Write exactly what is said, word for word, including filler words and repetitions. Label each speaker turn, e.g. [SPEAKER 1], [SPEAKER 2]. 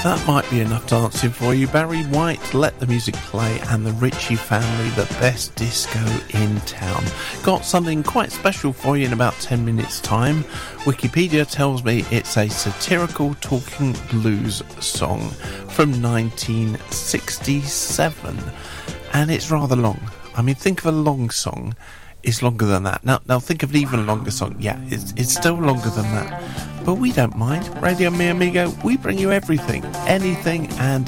[SPEAKER 1] That might be enough dancing for you. Barry White, Let the Music Play, and the Ritchie Family, the best disco in town. Got something quite special for you in about ten minutes time. Wikipedia tells me it's a satirical talking blues song from nineteen sixty-seven, and it's rather long. I mean, think of a long song. It's longer than that. Now, now think of an even longer song. Yeah, it's, it's still longer than that. But we don't mind. Radio Mi Amigo, we bring you everything, anything and